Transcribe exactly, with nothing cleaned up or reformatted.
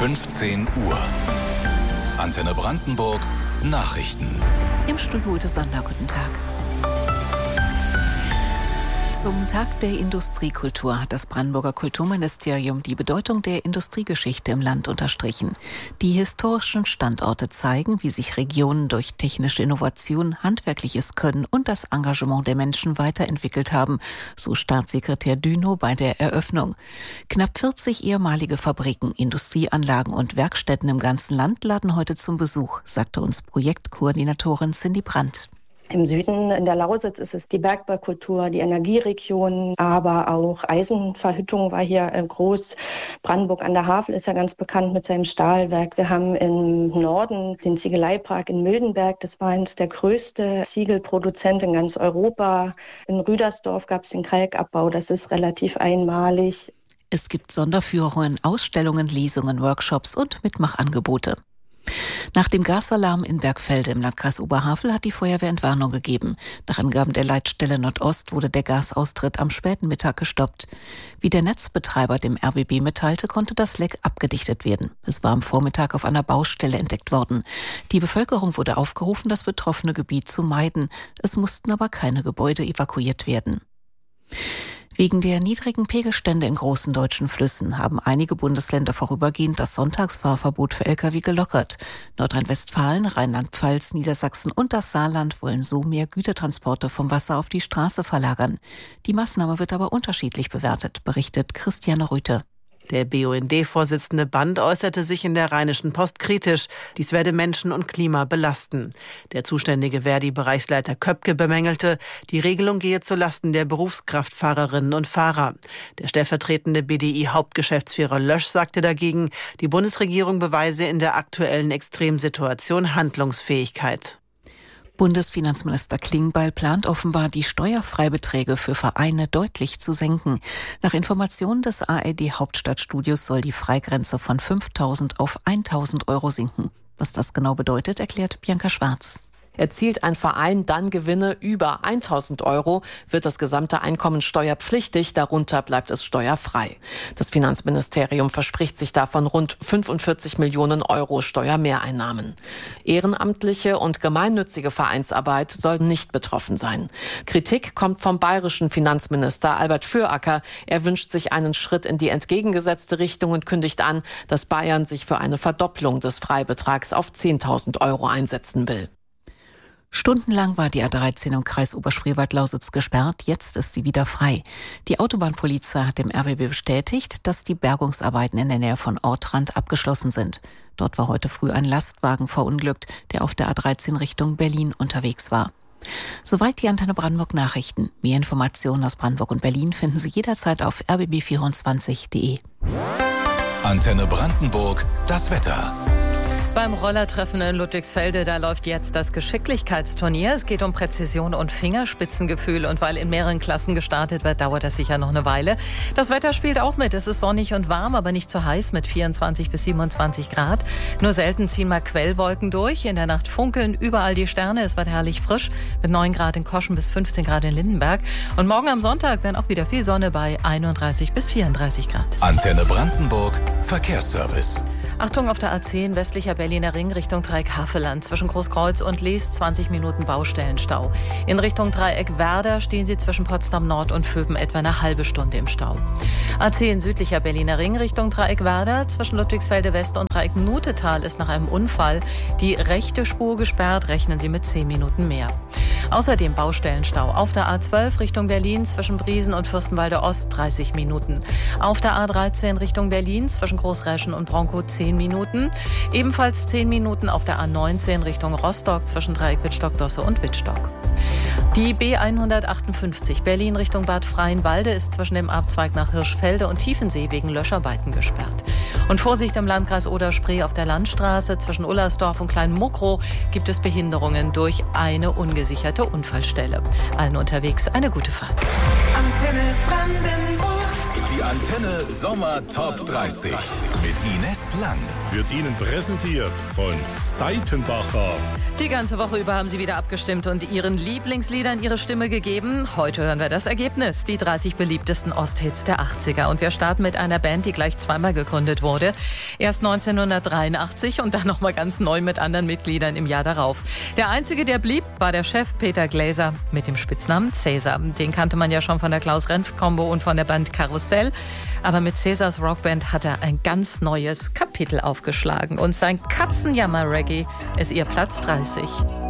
fünfzehn Uhr. Antenne Brandenburg Nachrichten. Im Studio Ute Sander, guten Tag. Zum Tag der Industriekultur hat das Brandenburger Kulturministerium die Bedeutung der Industriegeschichte im Land unterstrichen. Die historischen Standorte zeigen, wie sich Regionen durch technische Innovation, handwerkliches Können und das Engagement der Menschen weiterentwickelt haben, so Staatssekretär Dünow bei der Eröffnung. Knapp vierzig ehemalige Fabriken, Industrieanlagen und Werkstätten im ganzen Land laden heute zum Besuch, sagte uns Projektkoordinatorin Cindy Brandt. Im Süden in der Lausitz ist es die Bergbaukultur, die Energieregion, aber auch Eisenverhüttung war hier groß. Brandenburg an der Havel ist ja ganz bekannt mit seinem Stahlwerk. Wir haben im Norden den Ziegeleipark in Mildenberg. Das war eines der größten Ziegelproduzenten in ganz Europa. In Rüdersdorf gab es den Kalkabbau. Das ist relativ einmalig. Es gibt Sonderführungen, Ausstellungen, Lesungen, Workshops und Mitmachangebote. Nach dem Gasalarm in Bergfelde im Landkreis Oberhavel hat die Feuerwehr Entwarnung gegeben. Nach Angaben der Leitstelle Nordost wurde der Gasaustritt am späten Mittag gestoppt. Wie der Netzbetreiber dem R B B mitteilte, konnte das Leck abgedichtet werden. Es war am Vormittag auf einer Baustelle entdeckt worden. Die Bevölkerung wurde aufgerufen, das betroffene Gebiet zu meiden. Es mussten aber keine Gebäude evakuiert werden. Wegen der niedrigen Pegelstände in großen deutschen Flüssen haben einige Bundesländer vorübergehend das Sonntagsfahrverbot für L K W gelockert. Nordrhein-Westfalen, Rheinland-Pfalz, Niedersachsen und das Saarland wollen so mehr Gütertransporte vom Wasser auf die Straße verlagern. Die Maßnahme wird aber unterschiedlich bewertet, berichtet Christiane Rüthe. Der B U N D-Vorsitzende Band äußerte sich in der Rheinischen Post kritisch. Dies werde Menschen und Klima belasten. Der zuständige Verdi-Bereichsleiter Köpke bemängelte, die Regelung gehe zulasten der Berufskraftfahrerinnen und Fahrer. Der stellvertretende B D I-Hauptgeschäftsführer Lösch sagte dagegen, die Bundesregierung beweise in der aktuellen Extremsituation Handlungsfähigkeit. Bundesfinanzminister Klingbeil plant offenbar, die Steuerfreibeträge für Vereine deutlich zu senken. Nach Informationen des A R D-Hauptstadtstudios soll die Freigrenze von fünftausend auf tausend Euro sinken. Was das genau bedeutet, erklärt Bianca Schwarz. Erzielt ein Verein dann Gewinne über tausend Euro, wird das gesamte Einkommen steuerpflichtig, darunter bleibt es steuerfrei. Das Finanzministerium verspricht sich davon rund fünfundvierzig Millionen Euro Steuermehreinnahmen. Ehrenamtliche und gemeinnützige Vereinsarbeit soll nicht betroffen sein. Kritik kommt vom bayerischen Finanzminister Albert Füracker. Er wünscht sich einen Schritt in die entgegengesetzte Richtung und kündigt an, dass Bayern sich für eine Verdopplung des Freibetrags auf zehntausend Euro einsetzen will. Stundenlang war die A dreizehn im Kreis Oberspreewald-Lausitz gesperrt, jetzt ist sie wieder frei. Die Autobahnpolizei hat dem R B B bestätigt, dass die Bergungsarbeiten in der Nähe von Ortrand abgeschlossen sind. Dort war heute früh ein Lastwagen verunglückt, der auf der A dreizehn Richtung Berlin unterwegs war. Soweit die Antenne Brandenburg Nachrichten. Mehr Informationen aus Brandenburg und Berlin finden Sie jederzeit auf r b b vierundzwanzig punkt de. Antenne Brandenburg, das Wetter. Beim Rollertreffen in Ludwigsfelde, da läuft jetzt das Geschicklichkeitsturnier. Es geht um Präzision und Fingerspitzengefühl. Und weil in mehreren Klassen gestartet wird, dauert das sicher noch eine Weile. Das Wetter spielt auch mit. Es ist sonnig und warm, aber nicht zu heiß mit vierundzwanzig bis siebenundzwanzig Grad. Nur selten ziehen mal Quellwolken durch. In der Nacht funkeln überall die Sterne. Es wird herrlich frisch mit neun Grad in Koschen bis fünfzehn Grad in Lindenberg. Und morgen am Sonntag dann auch wieder viel Sonne bei einunddreißig bis vierunddreißig Grad. Antenne Brandenburg, Verkehrsservice. Achtung auf der A zehn, westlicher Berliner Ring Richtung Dreieck-Havelland. Zwischen Großkreuz und Lees zwanzig Minuten Baustellenstau. In Richtung Dreieck Werder stehen Sie zwischen Potsdam Nord und Vöben etwa eine halbe Stunde im Stau. A zehn, südlicher Berliner Ring Richtung Dreieck Werder. Zwischen Ludwigsfelde West und Dreieck Nutetal ist nach einem Unfall die rechte Spur gesperrt. Rechnen Sie mit zehn Minuten mehr. Außerdem Baustellenstau auf der A zwölf Richtung Berlin zwischen Briesen und Fürstenwalde Ost dreißig Minuten. Auf der A dreizehn Richtung Berlin zwischen Großräschen und Bronkow zehn Minuten. Ebenfalls zehn Minuten auf der A neunzehn Richtung Rostock zwischen Dreieck Wittstock-Dosse und Wittstock. Die B hundertachtundfünfzig Berlin Richtung Bad Freienwalde ist zwischen dem Abzweig nach Hirschfelde und Tiefensee wegen Löscharbeiten gesperrt. Und Vorsicht im Landkreis Oder-Spree auf der Landstraße zwischen Ullersdorf und Kleinmuckrow gibt es Behinderungen durch eine ungesicherte Unfallstelle. Allen unterwegs eine gute Fahrt. Antenne Brandenburg. Die Antenne Sommer Top dreißig mit Ines Lang. Wird Ihnen präsentiert von Seitenbacher. Die ganze Woche über haben Sie wieder abgestimmt und Ihren Lieblingsliedern ihre Stimme gegeben. Heute hören wir das Ergebnis, die dreißig beliebtesten Osthits der achtziger. Und wir starten mit einer Band, die gleich zweimal gegründet wurde. Erst neunzehnhundertdreiundachtzig und dann nochmal ganz neu mit anderen Mitgliedern im Jahr darauf. Der einzige, der blieb, war der Chef Peter Gläser mit dem Spitznamen Cäsar. Den kannte man ja schon von der Klaus-Renft-Kombo und von der Band Karussell. Aber mit Cäsars Rockband hat er ein ganz neues Kapitel aufgeschlagen. Und sein Katzenjammer-Reggae ist ihr Platz dreißig.